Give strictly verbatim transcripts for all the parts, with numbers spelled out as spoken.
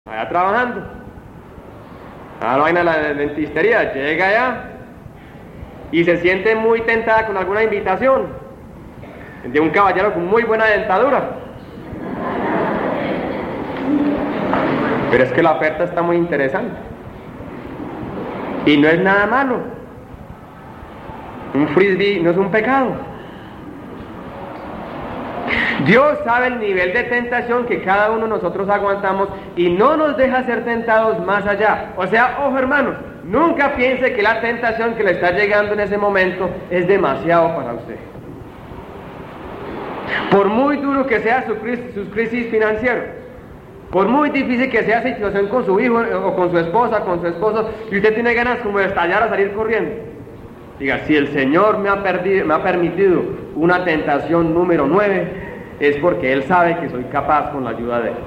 allá trabajando, a la vaina de la dentistería, llega allá y se siente muy tentada con alguna invitación de un caballero con muy buena dentadura. Pero es que la oferta está muy interesante y no es nada malo. Un frisbee no es un pecado. Dios sabe el nivel de tentación que cada uno de nosotros aguantamos y no nos deja ser tentados más allá. O sea, ojo hermanos, nunca piense que la tentación que le está llegando en ese momento es demasiado para usted. Por muy duro que sea su crisis, sus crisis financieras, por muy difícil que sea la situación con su hijo o con su esposa, con su esposo, y usted tiene ganas como de estallar a salir corriendo, diga, si el Señor me ha, perdido, me ha permitido una tentación número nueve, es porque Él sabe que soy capaz con la ayuda de Él.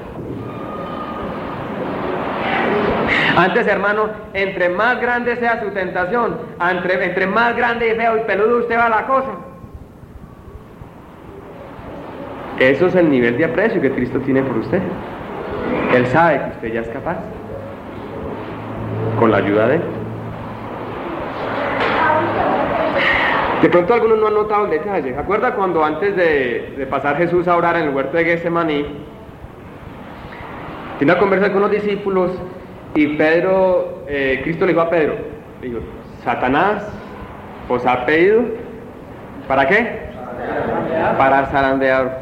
Antes, hermano, entre más grande sea su tentación, entre, entre más grande y feo y peludo usted va a la cosa, eso es el nivel de aprecio que Cristo tiene por usted. Él sabe que usted ya es capaz, con la ayuda de Él. De pronto algunos no han notado el detalle. ¿Acuerda cuando antes de, de pasar Jesús a orar en el huerto de Getsemaní, tiene una conversa con los discípulos y Pedro, eh, Cristo le dijo a Pedro, le dijo, Satanás os ha pedido, ¿para qué? Para zarandear.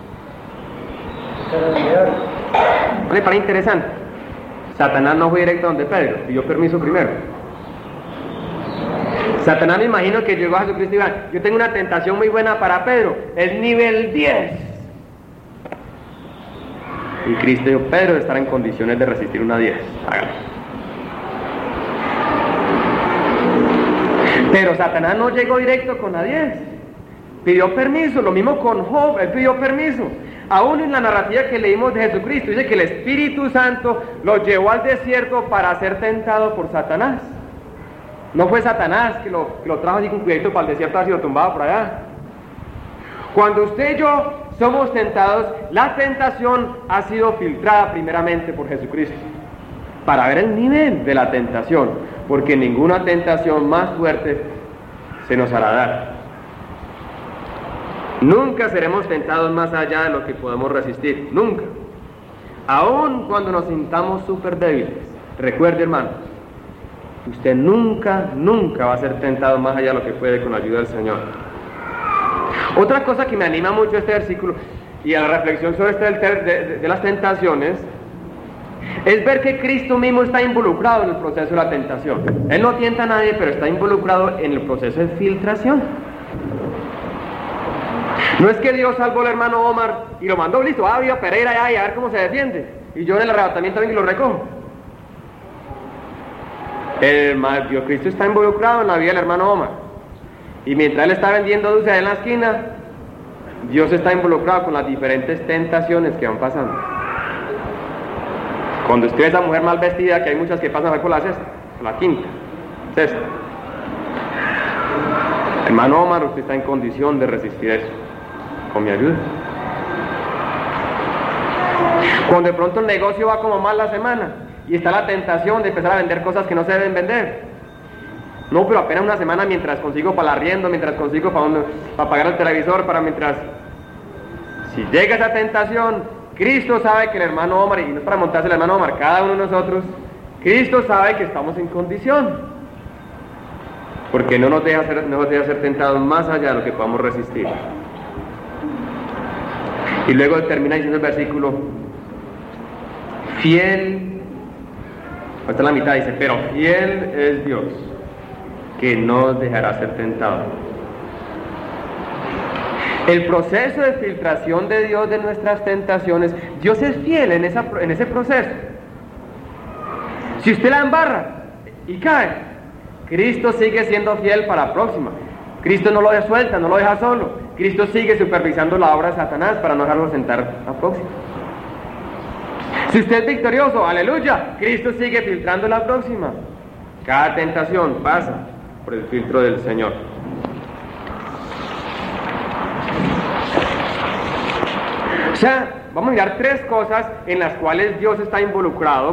Vale, para interesante. Satanás no fue directo donde Pedro, pidió permiso primero. Satanás, me imagino que llegó a Jesucristo y dijo, yo tengo una tentación muy buena para Pedro, es nivel diez. Y Cristo dijo, Pedro estará en condiciones de resistir una diez, hágalo. Pero Satanás no llegó directo con la diez, pidió permiso, lo mismo con Job, él pidió permiso. Aún en la narrativa que leímos de Jesucristo, dice que el Espíritu Santo lo llevó al desierto para ser tentado por Satanás. No fue Satanás que lo, que lo trajo así con cuidadito para el desierto, ha sido tumbado por allá. Cuando usted y yo somos tentados, la tentación ha sido filtrada primeramente por Jesucristo, para ver el nivel de la tentación, porque ninguna tentación más fuerte se nos hará dar. Nunca seremos tentados más allá de lo que podemos resistir, nunca. Aun cuando nos sintamos súper débiles, recuerde hermano, usted nunca, nunca va a ser tentado más allá de lo que puede con la ayuda del Señor. Otra cosa que me anima mucho este versículo y a la reflexión sobre este de, de, de las tentaciones es ver que Cristo mismo está involucrado en el proceso de la tentación. Él no tienta a nadie, pero está involucrado en el proceso de filtración. No es que Dios salvó al hermano Omar y lo mandó, listo, ah, viva Pereira ya, y a ver cómo se defiende, y yo en el arrebatamiento también lo recojo. El Dios Cristo está involucrado en la vida del hermano Omar, y mientras él está vendiendo dulces en la esquina, Dios está involucrado con las diferentes tentaciones que van pasando. Cuando usted ve a esa mujer mal vestida, que hay muchas que pasan por la sexta, por la quinta, sexta, hermano Omar, usted está en condición de resistir eso, con mi ayuda. Cuando de pronto el negocio va como mal la semana, y está la tentación de empezar a vender cosas que no se deben vender. No, pero apenas una semana mientras consigo para el arriendo, mientras consigo para, un, para pagar el televisor, para mientras... Si llega esa tentación, Cristo sabe que el hermano Omar, y no es para montarse el hermano Omar, cada uno de nosotros, Cristo sabe que estamos en condición, porque no nos deja ser, no nos deja ser tentados más allá de lo que podamos resistir. Y luego termina diciendo el versículo, fiel... Hasta la mitad dice, pero fiel es Dios, que no os dejará ser tentado. El proceso de filtración de Dios de nuestras tentaciones, Dios es fiel en, esa, en ese proceso. Si usted la embarra y cae, Cristo sigue siendo fiel para la próxima. Cristo no lo deja suelta, no lo deja solo. Cristo sigue supervisando la obra de Satanás para no dejarlo sentar a la próxima. Si usted es victorioso, aleluya, Cristo sigue filtrando la próxima. Cada tentación pasa por el filtro del Señor. O sea, vamos a mirar tres cosas en las cuales Dios está involucrado